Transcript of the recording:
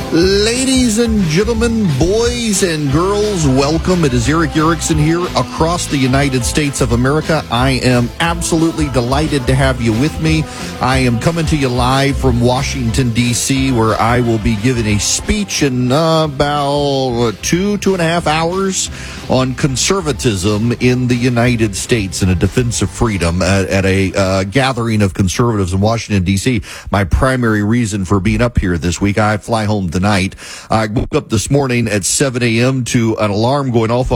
Ladies and gentlemen, boys and girls, welcome. It is Eric Erickson here across the United States of America. I am absolutely delighted to have you with me. I am coming to you live from Washington, D.C., where I will be giving a speech in about two and a half hours on conservatism in the United States and a defense of freedom at a gathering of conservatives in Washington, D.C. My primary reason for being up here this week, I fly home tonight. I woke up this morning at 7 a.m. to an alarm going off